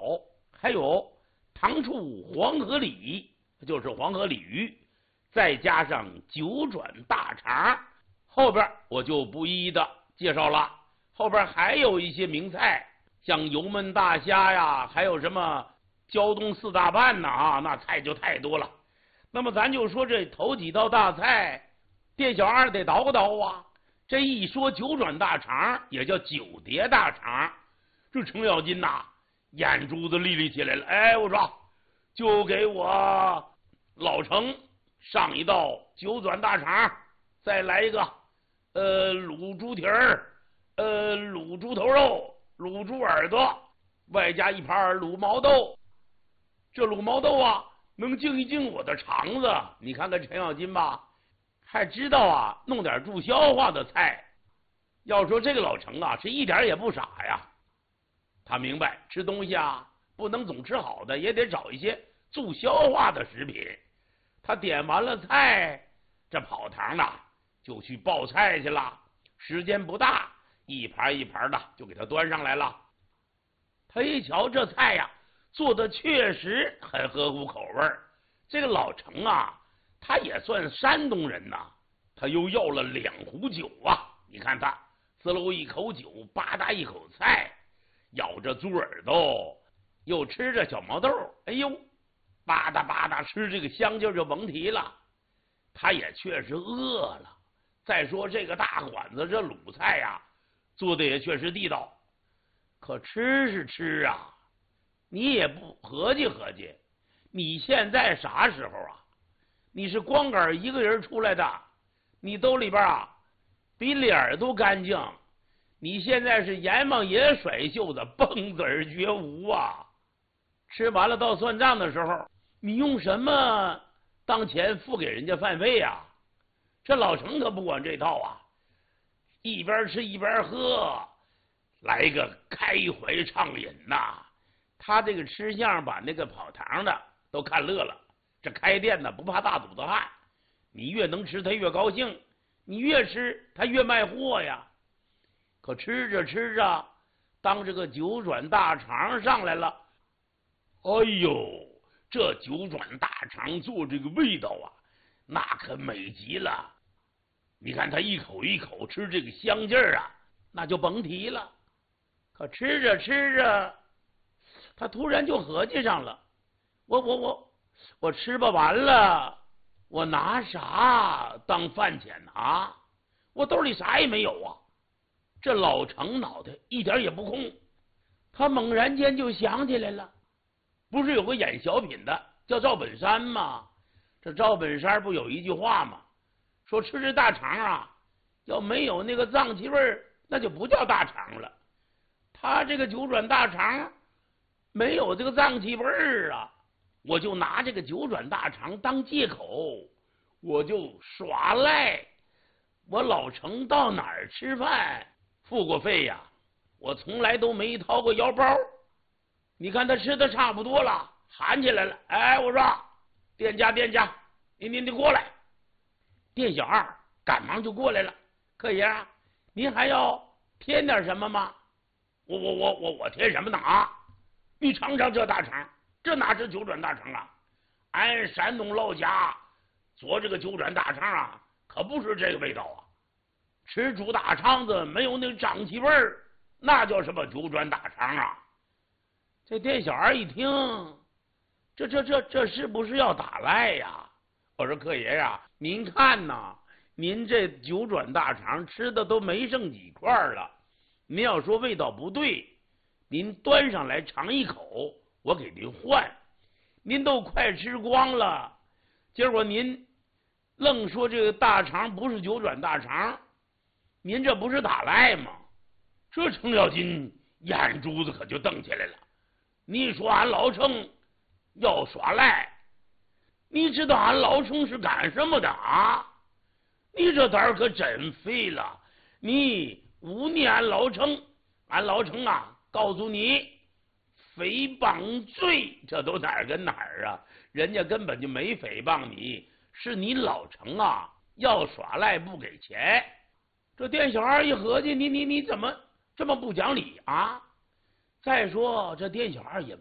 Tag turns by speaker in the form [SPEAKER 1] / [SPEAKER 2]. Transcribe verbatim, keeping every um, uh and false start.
[SPEAKER 1] 还有糖醋黄河鲤，就是黄河鲤鱼，再加上九转大肠。后边我就不一一的介绍了，后边还有一些名菜，像油焖大虾呀，还有什么胶东四大拌呐啊，那菜就太多了。那么咱就说这头几道大菜，店小二得叨叨啊。这一说九转大肠，也叫九碟大肠，这程咬金呐、啊，眼珠子立立起来了。哎，我说，就给我老程上一道九转大肠，再来一个，呃，卤猪蹄儿，呃，卤猪头肉，卤猪耳朵，外加一盘卤毛豆。这卤毛豆啊，能静一静我的肠子。你看看程咬金吧。还知道啊，弄点助消化的菜。要说这个老程啊，是一点也不傻呀。他明白吃东西啊，不能总吃好的，也得找一些助消化的食品。他点完了菜，这跑堂呢就去报菜去了。时间不大，一盘一盘的就给他端上来了。他一瞧这菜呀，做的确实很合乎口味。这个老程啊，他也算山东人呐，他又要了两壶酒啊！你看他滋溜一口酒，吧嗒一口菜，咬着猪耳朵，又吃着小毛豆，哎呦，吧嗒吧嗒吃这个香劲就甭提了。他也确实饿了。再说这个大馆子这卤菜呀、啊，做的也确实地道，可吃是吃啊，你也不合计合计，你现在啥时候啊？你是光杆一个人出来的，你兜里边啊比脸都干净，你现在是阎王爷甩袖子，蹦子儿绝无啊！吃完了到算账的时候，你用什么当钱付给人家饭费呀、啊？这老程可不管这套啊，一边吃一边喝，来个开怀畅饮呐、啊！他这个吃相把那个跑堂的都看乐了。这开店的不怕大肚子汉，你越能吃他越高兴，你越吃他越卖货呀。可吃着吃着，当这个九转大肠上来了，哎呦，这九转大肠做这个味道啊，那可美极了。你看他一口一口吃这个香劲儿啊，那就甭提了。可吃着吃着，他突然就合计上了，我我我。我吃吧完了，我拿啥当饭钱呢？啊，我兜里啥也没有啊！这老程脑袋一点也不空，他猛然间就想起来了，不是有个演小品的叫赵本山吗？这赵本山不有一句话吗？说吃这大肠啊，要没有那个脏气味儿，那就不叫大肠了。他这个九转大肠没有这个脏气味儿啊。我就拿这个九转大肠当借口，我就耍赖。我老程到哪儿吃饭付过费呀？我从来都没掏过腰包。你看他吃的差不多了，喊起来了，哎，我说店家店家，您您您过来。店小二赶忙就过来了，客爷啊，您还要添点什么吗？我我我我我添什么呢啊？你尝尝这大肠。这哪是九转大肠啊？俺山东老家做这个九转大肠啊，可不是这个味道啊！吃猪大肠子没有那个瘴气味儿，那叫什么九转大肠啊？这店小二一听，这这这这是不是要打赖呀？我说客爷呀、啊，您看呐，您这九转大肠吃的都没剩几块了，您要说味道不对，您端上来尝一口。我给您换，您都快吃光了，结果您愣说这个大肠不是九转大肠，您这不是打赖吗？这程咬金眼珠子可就瞪起来了。你说俺老程要耍赖，你知道俺老程是干什么的啊？你这胆儿可真肥了！你污蔑俺老程，俺老程啊，告诉你。诽谤罪，这都哪儿跟哪儿啊？人家根本就没诽谤你，是你老程啊要耍赖不给钱。这店小二一合计，你你你怎么这么不讲理啊？再说这店小二也